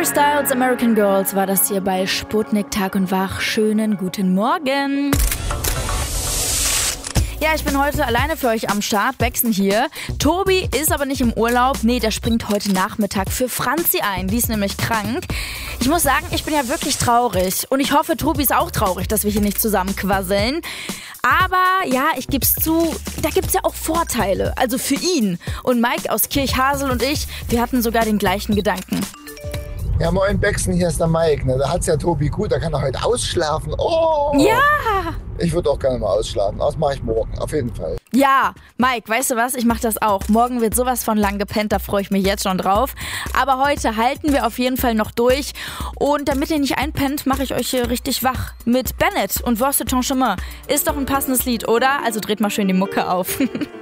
Harry Styles, American Girls war das hier bei Sputnik Tag und Wach. Schönen guten Morgen. Ja, ich bin heute alleine für euch am Start, Bexen hier. Tobi ist aber nicht im Urlaub. Nee, der springt heute Nachmittag für Franzi ein. Die ist nämlich krank. Ich muss sagen, ich bin ja wirklich traurig. Und ich hoffe, Tobi ist auch traurig, dass wir hier nicht zusammen quasseln. Aber ja, ich geb's zu, da gibt's ja auch Vorteile. Also für ihn. Und Mike aus Kirchhasel und ich, wir hatten sogar den gleichen Gedanken. Ja, moin Bexen, hier ist der Mike. Ne? Da hat's ja Tobi gut, da kann er heute ausschlafen. Oh! Ja! Ich würde auch gerne mal ausschlafen. Das mache ich morgen, auf jeden Fall. Ja, Mike, weißt du was? Ich mache das auch. Morgen wird sowas von lang gepennt, da freue ich mich jetzt schon drauf. Aber heute halten wir auf jeden Fall noch durch. Und damit ihr nicht einpennt, mache ich euch hier richtig wach. Mit Bennett und Voice de ton chemin. Ist doch ein passendes Lied, oder? Also dreht mal schön die Mucke auf.